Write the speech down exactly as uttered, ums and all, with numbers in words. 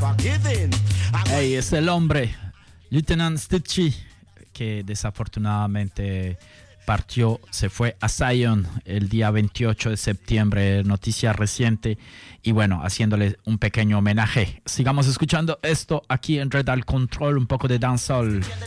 Hey, es el hombre, Lieutenant Stitchie, que desafortunadamente partió, se fue a Zion el día veintiocho de septiembre, noticia reciente, y bueno, haciéndole un pequeño homenaje. Sigamos escuchando esto aquí en Red Al Control, un poco de dancehall.